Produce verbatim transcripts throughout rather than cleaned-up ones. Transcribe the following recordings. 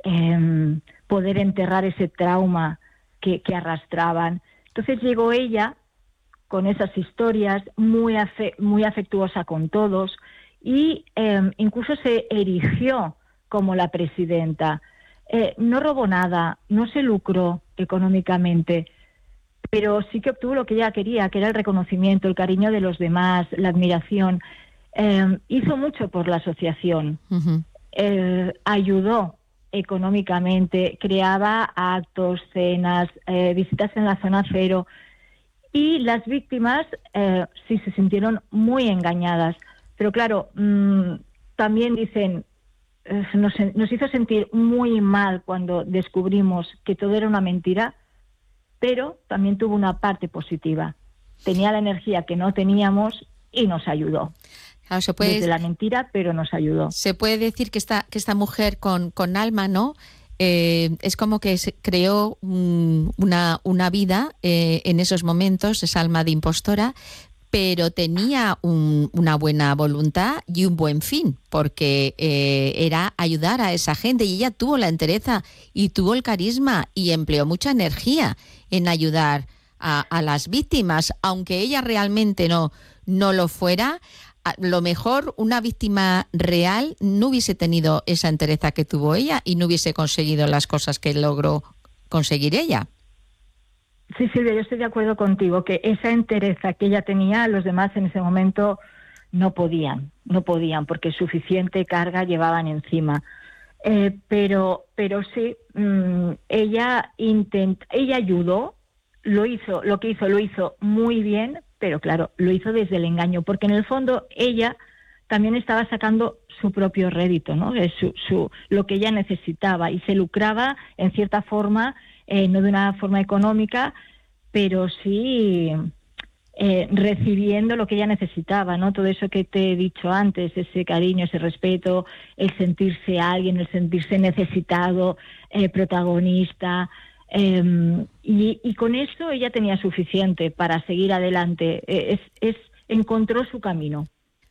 eh, poder enterrar ese trauma que, que arrastraban. Entonces llegó ella con esas historias, muy, afe, muy afectuosa con todos, y eh, incluso se erigió como la presidenta. Eh, no robó nada, no se lucró económicamente, pero sí que obtuvo lo que ella quería, que era el reconocimiento, el cariño de los demás, la admiración. Eh, hizo mucho por la asociación, uh-huh. eh, ayudó económicamente, creaba actos, cenas, eh, visitas en la zona cero, y las víctimas eh, sí se sintieron muy engañadas. Pero claro, mmm, también dicen, eh, nos, nos hizo sentir muy mal cuando descubrimos que todo era una mentira, pero también tuvo una parte positiva. Tenía la energía que no teníamos y nos ayudó. Claro, se puede, desde la mentira, pero nos ayudó. Se puede decir que esta, que esta mujer con, con alma, ¿no? Eh, es como que se creó um, una, una vida eh, en esos momentos, esa alma de impostora, pero tenía un, una buena voluntad y un buen fin, porque eh, era ayudar a esa gente, y ella tuvo la entereza y tuvo el carisma y empleó mucha energía en ayudar a, a las víctimas, aunque ella realmente no, no lo fuera. A lo mejor una víctima real no hubiese tenido esa entereza que tuvo ella y no hubiese conseguido las cosas que logró conseguir ella. Sí, Silvia, yo estoy de acuerdo contigo, que esa entereza que ella tenía, los demás en ese momento no podían, no podían, porque suficiente carga llevaban encima. Eh, pero, pero sí, mmm, ella intent, ella ayudó, lo hizo, lo que hizo, lo hizo muy bien, pero claro, lo hizo desde el engaño, porque en el fondo ella también estaba sacando su propio rédito, ¿no? Su, su, lo que ella necesitaba, y se lucraba en cierta forma, eh, no de una forma económica, pero sí eh, recibiendo lo que ella necesitaba, ¿no? Todo eso que te he dicho antes, ese cariño, ese respeto, el sentirse alguien, el sentirse necesitado, eh, protagonista. Eh, y, y con eso ella tenía suficiente para seguir adelante. Es, es, encontró su camino.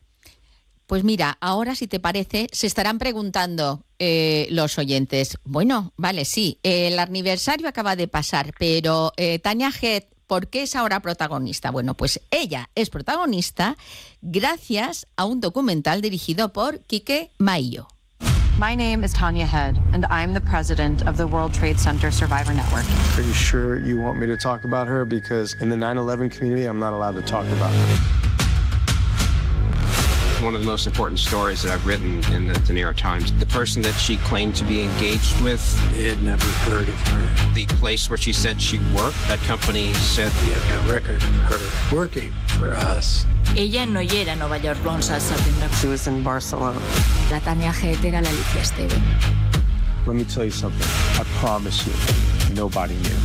Pues mira, ahora, si te parece, se estarán preguntando eh, los oyentes. Bueno, vale, sí, eh, el aniversario acaba de pasar, pero eh, Tania Head, ¿por qué es ahora protagonista? Bueno, pues ella es protagonista gracias a un documental dirigido por Quique Maillo. My name is Tanya Head, and I'm the president of the World Trade Center Survivor Network. Are you sure you want me to talk about her? Because in the nine eleven community, I'm not allowed to talk about her. One of the most important stories that I've written in the, the New York Times. The person that she claimed to be engaged with, they had never heard of her. The place where she said she worked, that company said we have no record of her working for us. Ella no hi era a Nova York l'onze de setembre. She was in Barcelona. La Tania Head era l'Alicia Esteve. Let me tell you something. I promise you, nobody knew.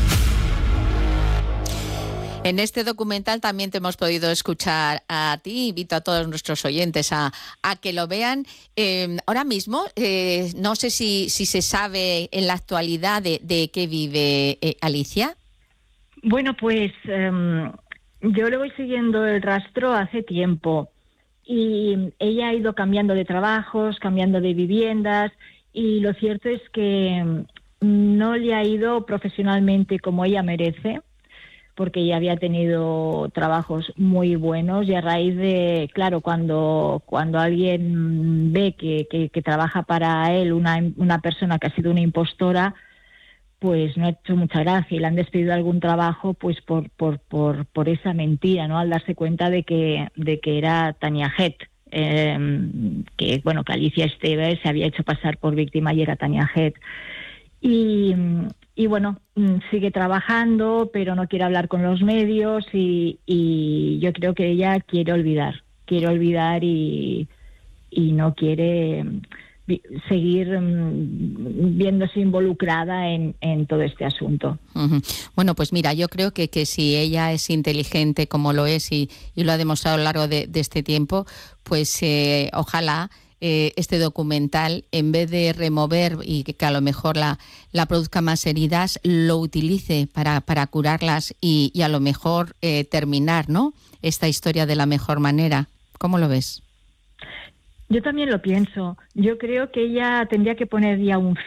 En este documental también te hemos podido escuchar a ti. Invito a todos nuestros oyentes a, a que lo vean. Eh, ahora mismo, eh, no sé si, si se sabe en la actualidad de, de qué vive eh, Alicia. Bueno, pues um, yo le voy siguiendo el rastro hace tiempo. Y ella ha ido cambiando de trabajos, cambiando de viviendas. Y lo cierto es que no le ha ido profesionalmente como ella merece, porque ella había tenido trabajos muy buenos, y a raíz de, claro, cuando cuando alguien ve que, que, que trabaja para él una, una persona que ha sido una impostora, pues no ha hecho mucha gracia, y le han despedido algún trabajo pues por por por por esa mentira, ¿no? Al darse cuenta de que de que era Tania Head, eh, que bueno, que Alicia Esteve se había hecho pasar por víctima y era Tania Head. Y Y bueno, sigue trabajando, pero no quiere hablar con los medios, y, y yo creo que ella quiere olvidar, quiere olvidar y, y no quiere seguir viéndose involucrada en, en todo este asunto. Uh-huh. Bueno, pues mira, yo creo que, que si ella es inteligente como lo es y, y lo ha demostrado a lo largo de, de este tiempo, pues eh, ojalá Eh, este documental, en vez de remover y que, que a lo mejor la, la produzca más heridas, lo utilice para, para curarlas y, y a lo mejor eh, terminar, ¿no?, esta historia de la mejor manera. ¿Cómo lo ves? Yo también lo pienso. Yo creo que ella tendría que poner ya un